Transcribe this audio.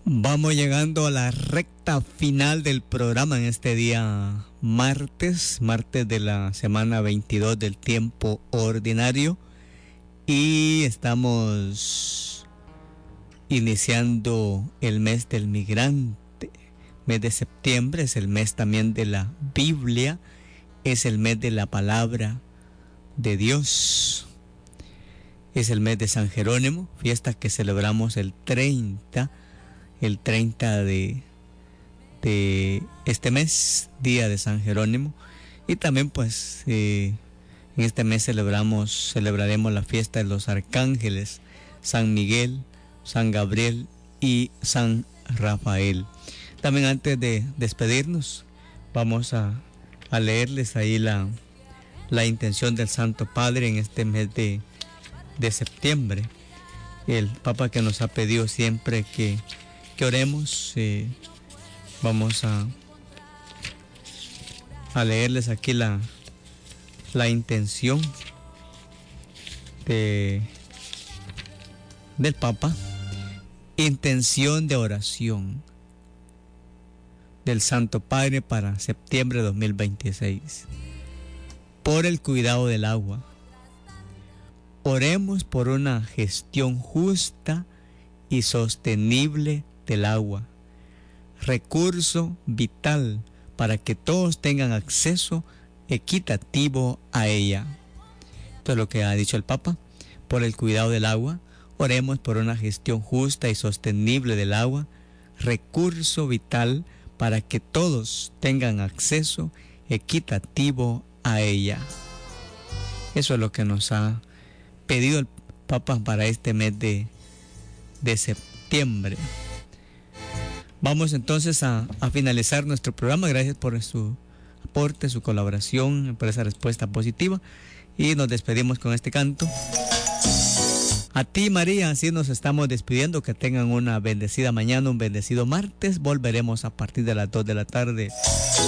Vamos llegando a la recta final del programa en este día martes de la semana 22 del tiempo ordinario, y estamos iniciando el mes del migrante. Mes de septiembre es el mes también de la Biblia, es el mes de la palabra de Dios, es el mes de San Jerónimo, fiesta que celebramos el 30 de este mes, día de San Jerónimo. Y también pues en este mes celebraremos la fiesta de los arcángeles, San Miguel, San Gabriel y San Rafael. También antes de despedirnos, vamos a leerles ahí la intención del Santo Padre en este mes de septiembre. El Papa que nos ha pedido siempre que oremos. Vamos a leerles aquí la intención del Papa. Intención de oración del Santo Padre para septiembre de 2026. Por el cuidado del agua. Oremos por una gestión justa y sostenible del agua, recurso vital para que todos tengan acceso equitativo a ella. Esto es lo que ha dicho el Papa. Por el cuidado del agua, oremos por una gestión justa y sostenible del agua, recurso vital para que todos tengan acceso equitativo a ella. Eso es lo que nos ha pedido el Papa para este mes de septiembre. Vamos entonces a finalizar nuestro programa. Gracias por su aporte, su colaboración, por esa respuesta positiva, y nos despedimos con este canto. A ti, María, así nos estamos despidiendo. Que tengan una bendecida mañana, un bendecido martes. Volveremos a partir de las 2 de la tarde